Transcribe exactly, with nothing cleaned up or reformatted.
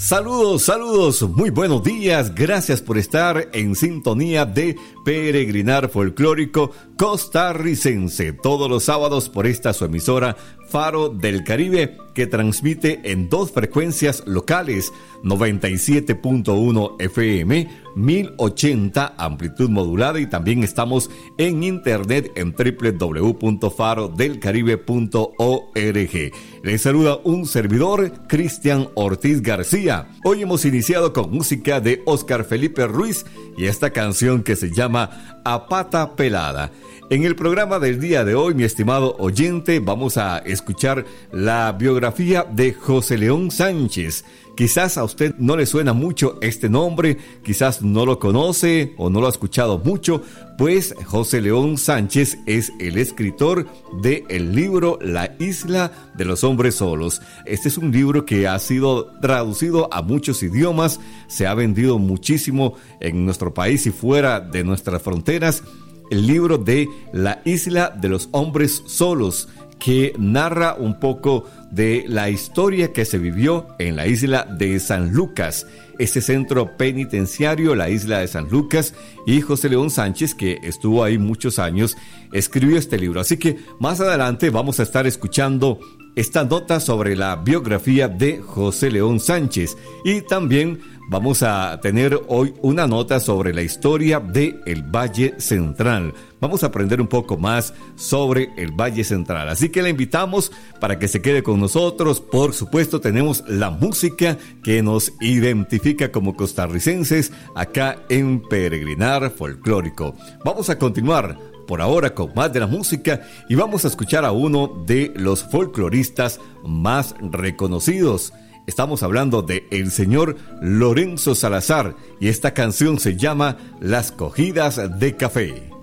Saludos, saludos, muy buenos días, gracias por estar en sintonía de Peregrinar Folclórico Costarricense, todos los sábados por esta su emisora Faro del Caribe, que transmite en dos frecuencias locales, noventa y siete punto uno F M, mil ochenta amplitud modulada, y también estamos en internet en doble u doble u doble u punto faro del caribe punto org. Les saluda un servidor, Cristian Ortiz García. Hoy hemos iniciado con música de Oscar Felipe Ruiz y esta canción que se llama A Pata Pelada. En el programa del día de hoy, mi estimado oyente, vamos a escuchar la biografía de José León Sánchez. Quizás a usted no le suena mucho este nombre, quizás no lo conoce o no lo ha escuchado mucho, pues José León Sánchez es el escritor del libro La Isla de los Hombres Solos. Este es un libro que ha sido traducido a muchos idiomas, se ha vendido muchísimo en nuestro país y fuera de nuestras fronteras. El libro de La Isla de los Hombres Solos, que narra un poco de la historia que se vivió en la isla de San Lucas, ese centro penitenciario, la isla de San Lucas, y José León Sánchez, que estuvo ahí muchos años, escribió este libro. Así que más adelante vamos a estar escuchando esta nota sobre la biografía de José León Sánchez, y también vamos a tener hoy una nota sobre la historia de el Valle Central. Vamos a aprender un poco más sobre el Valle Central. Así que la invitamos para que se quede con nosotros. Por supuesto, tenemos la música que nos identifica como costarricenses acá en Peregrinar Folclórico. Vamos a continuar por ahora con más de la música y vamos a escuchar a uno de los folcloristas más reconocidos. Estamos hablando de el señor Lorenzo Salazar y esta canción se llama Las Cogidas de Café.